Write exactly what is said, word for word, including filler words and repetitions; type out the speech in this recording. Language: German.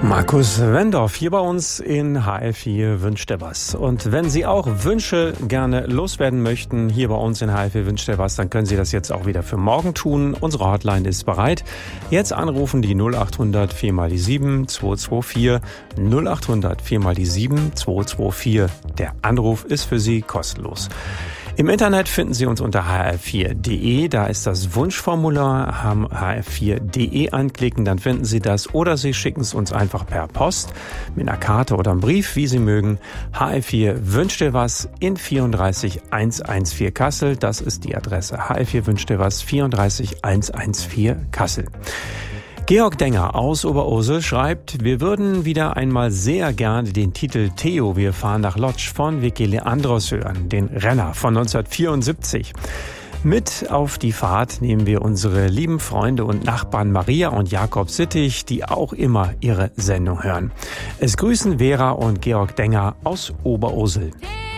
Markus Wendorf hier bei uns in H R vier wünscht er was. Und wenn Sie auch Wünsche gerne loswerden möchten, hier bei uns in H R vier wünscht er was, dann können Sie das jetzt auch wieder für morgen tun. Unsere Hotline ist bereit. Jetzt anrufen die null acht hundert vier mal die sieben zwei zwei vier, null acht hundert vier mal die sieben zwei zwei vier. Der Anruf ist für Sie kostenlos. Im Internet finden Sie uns unter h r vier punkt d e, da ist das Wunschformular, h r vier punkt d e anklicken, dann finden Sie das, oder Sie schicken es uns einfach per Post mit einer Karte oder einem Brief, wie Sie mögen. H R vier wünscht dir was in vierunddreißig hundertvierzehn Kassel, das ist die Adresse. H R vier wünscht dir was, vierunddreißig hundertvierzehn Kassel. Georg Denger aus Oberursel schreibt, wir würden wieder einmal sehr gerne den Titel Theo, wir fahren nach Lodz von Vicky Leandros hören, den Renner von neunzehnhundertvierundsiebzig. Mit auf die Fahrt nehmen wir unsere lieben Freunde und Nachbarn Maria und Jakob Sittig, die auch immer ihre Sendung hören. Es grüßen Vera und Georg Denger aus Oberursel.